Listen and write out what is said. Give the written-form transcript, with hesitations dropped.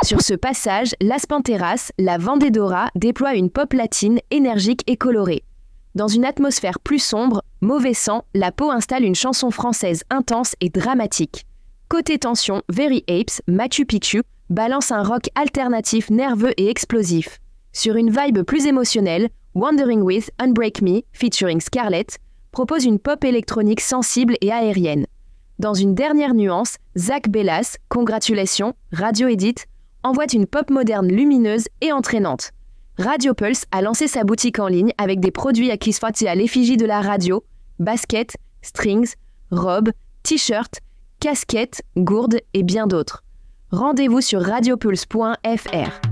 Sur ce passage, Las Panteras, la Vendédora déploie une pop latine énergique et colorée. Dans une atmosphère plus sombre, Mauvais Sang, la Pau installe une chanson française intense et dramatique. Côté tension, Very Apes, Machu Picchu, balance un rock alternatif nerveux et explosif. Sur une vibe plus émotionnelle, Wandering With Unbreak Me, featuring Scarlett, propose une pop électronique sensible et aérienne. Dans une dernière nuance, Zach Bellas, Congratulations, Radio Edit, envoie une pop moderne lumineuse et entraînante. Radio Pulse a lancé sa boutique en ligne avec des produits à à l'effigie de la radio, baskets, strings, robes, t-shirts, casquettes, gourdes et bien d'autres. Rendez-vous sur radiopulse.fr.